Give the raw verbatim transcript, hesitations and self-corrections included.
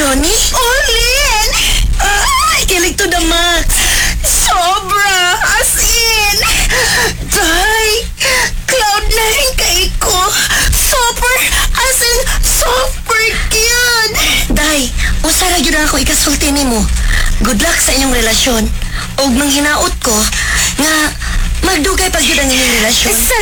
Johnny? Olin! Ay, kilig to the max. Sobra! As in! Day! Cloud nine kay ko! Super! As in, super cute! Day, usara yun ako ikasulti ni mo. Good luck sa inyong relasyon. Og nang hinaot ko, nga magdugay pag yun ang inyong relasyon.